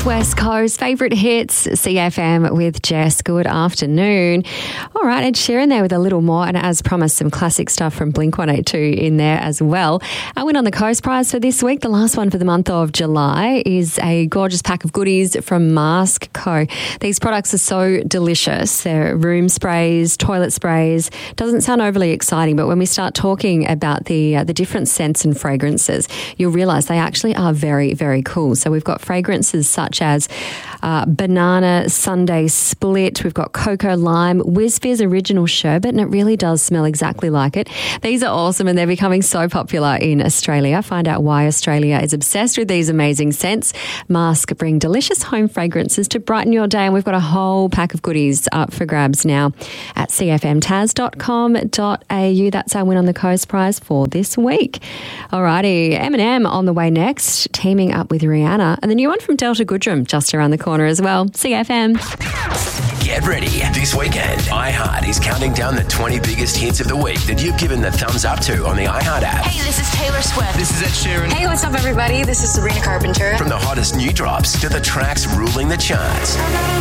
West Coast favourite hits, CFM with Jess. Good afternoon. All right, Ed Sheeran there with a little more, and as promised, some classic stuff from Blink-182 in there as well. Our Win on the Coast prize for this week, the last one for the month of July, is a gorgeous pack of goodies from Mask Co. These products are so delicious. They're room sprays, toilet sprays. Doesn't sound overly exciting, but when we start talking about the different scents and fragrances, you'll realise they actually are very, very cool. So we've got fragrances such as banana sundae split. We've got cocoa lime, Whiz Fizz original sherbet, and it really does smell exactly like it. These are awesome, and they're becoming so popular in Australia. Find out why Australia is obsessed with these amazing scents. Mask bring delicious home fragrances to brighten your day, and we've got a whole pack of goodies up for grabs now at cfmtaz.com.au. That's our Win on the Coast prize for this week. Alrighty, Eminem on the way next, teaming up with Rihanna, and the new one from Delta Goodrem just around the corner as well. CFM. Get ready. This weekend, iHeart is counting down the 20 biggest hits of the week that you've given the thumbs up to on the iHeart app. Hey, this is Taylor Swift. This is Ed Sheeran. Hey, what's up, everybody? This is Sabrina Carpenter. From the hottest new drops to the tracks ruling the charts.